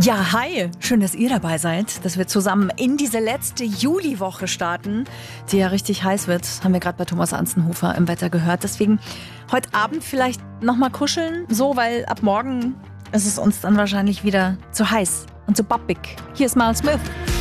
Ja, hi. Schön, dass ihr dabei seid, dass wir zusammen in diese letzte Juliwoche starten, die ja richtig heiß wird, haben wir gerade bei Thomas Anzenhofer im Wetter gehört. Deswegen heute Abend vielleicht nochmal kuscheln, so, weil ab morgen ist es uns dann wahrscheinlich wieder zu heiß und zu boppig. Hier ist Miles Smith.